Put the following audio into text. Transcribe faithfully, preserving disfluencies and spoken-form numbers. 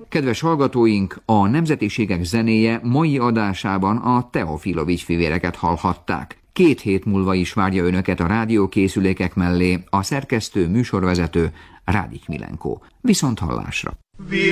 Kedves hallgatóink, a Nemzetiségek zenéje mai adásában a Teofilovics fivéreket hallhatták. Két hét múlva is várja önöket a rádiókészülékek mellé a szerkesztő, műsorvezető Rádik Milenko. Viszont hallásra!